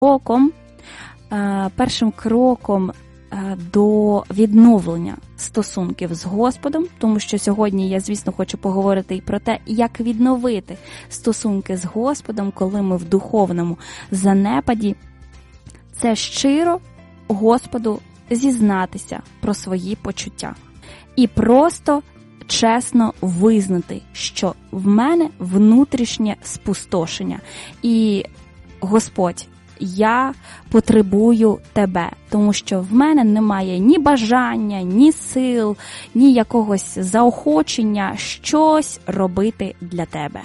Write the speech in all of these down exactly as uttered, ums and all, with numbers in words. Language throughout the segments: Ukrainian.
кроком, першим кроком до відновлення стосунків з Господом, тому що сьогодні я, звісно, хочу поговорити і про те, як відновити стосунки з Господом, коли ми в духовному занепаді. Це щиро Господу зізнатися про свої почуття і просто чесно визнати, що в мене внутрішнє спустошення. І, Господь, я потребую Тебе, тому що в мене немає ні бажання, ні сил, ні якогось заохочення щось робити для Тебе.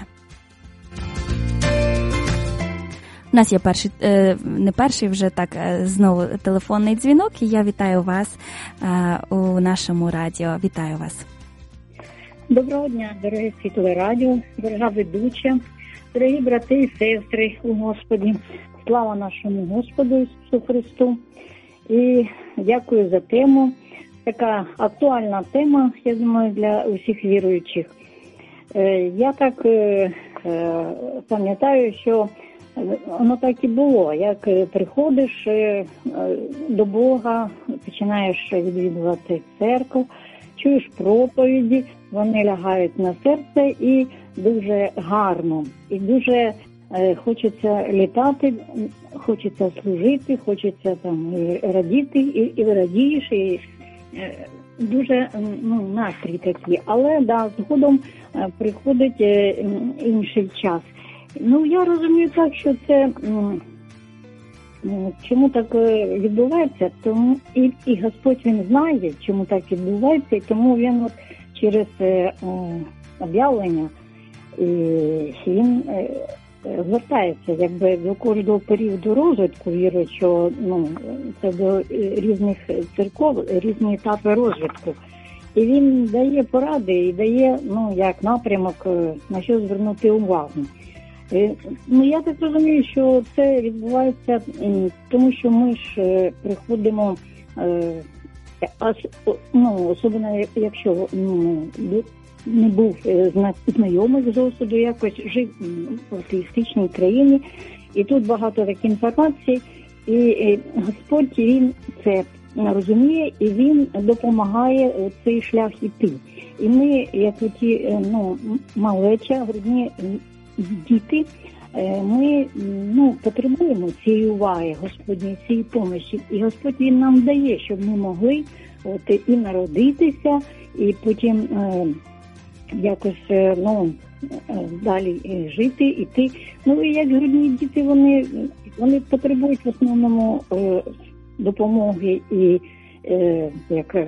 У нас є перший, не перший, вже так знову телефонний дзвінок, і я вітаю вас у нашому радіо. Вітаю вас. Доброго дня, дороге світле радіо, дорога ведуча, дорогі брати і сестри у Господі. Слава нашому Господу Ісусу Христу. І дякую за тему. Така актуальна тема, я думаю, для усіх віруючих. Я так пам'ятаю, що воно так і було. Як приходиш до Бога, починаєш відвідувати церкву, чуєш проповіді, вони лягають на серце і дуже гарно, і дуже е, хочеться літати, хочеться служити, хочеться там і радіти, і, і радієш, і е, дуже ну, настрій такий. Але да, згодом е, приходить е, інший час. Ну, я розумію так, що це... М, чому так відбувається, тому і, і Господь, Він знає, чому так відбувається, і тому Він от через е, об'явлення і Він е, звертається якби до кожного періоду розвитку віруючого, ну, це до різних церков, різні етапи розвитку. І Він дає поради і дає, ну, як напрямок, на що звернути увагу. Ну, я так розумію, що це відбувається, тому що ми ж приходимо, ну, особливо якщо ну, не був знайомий з Господом, якось жив в атеїстичній країні, і тут багато такої інформації, і Господь, Він це розуміє, і Він допомагає цей шлях іти. І ми, як ті, ну, малеча, грудні діти, ми ну, потребуємо цієї уваги Господньої, цієї помощі. І Господь Він нам дає, щоб ми могли от, і народитися, і потім е, якось е, ну, далі жити, іти. Ну і як грудні діти, вони, вони потребують в основному е, допомоги і е, як,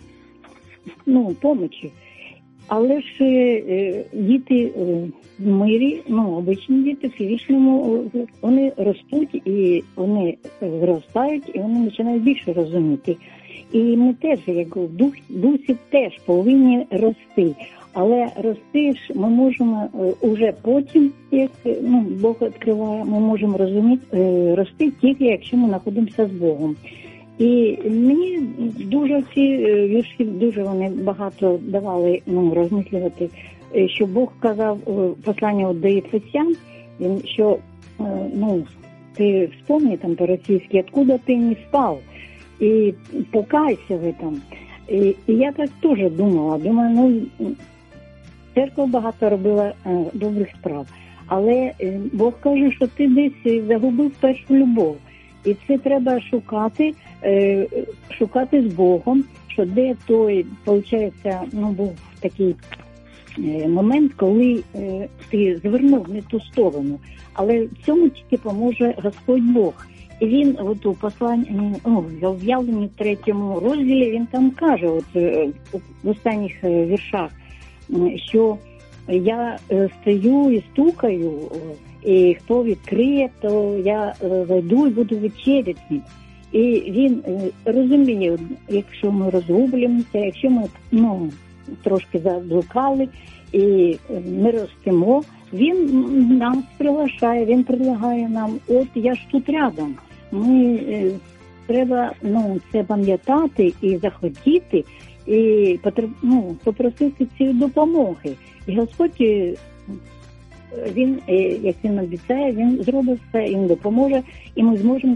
ну, помочі. Але ж е, діти е, в мирі, ну, обичні діти в фізичному, вони ростуть і вони зростають, і вони починають більше розуміти. І ми теж, як в дух, дусі, теж повинні рости. Але рости ж ми можемо уже потім, як ну, Бог відкриває, ми можемо розуміти, е, рости тільки, якщо ми знаходимося з Богом. І мені дуже ці вірші, дуже вони багато давали ну, розмислювати, що Бог казав в посланні до Ефесян, що ну, ти вспомни там по-російськи, откуда ти не спав, і покайся в этом. І, і я так теж думала, думаю, ну, церква багато робила е, добрих справ, але е, Бог каже, що ти десь загубив першу любов. І це треба шукати, е, шукати з Богом, що де той, виходить, ну, був такий е, момент, коли е, ти звернув не ту сторону. Але в цьому тільки поможе Господь Бог. І він от у посланні, ну, в об'явленні в третьому розділі, він там каже, от е, в останніх е, віршах, е, що я е, стою і стукаю, і хто відкриє, то я зайду і буду вечеряти. І він розуміє, якщо ми розгублюємося, якщо ми ну, трошки заблукали і не ростемо, він нас приглашає, він предлагає нам, от я ж тут рядом. Ми, треба ну, це пам'ятати і захотіти, і ну, попросити цієї допомоги. І Господь він, як він обіцяє, він зробить все, він допоможе, і ми зможемо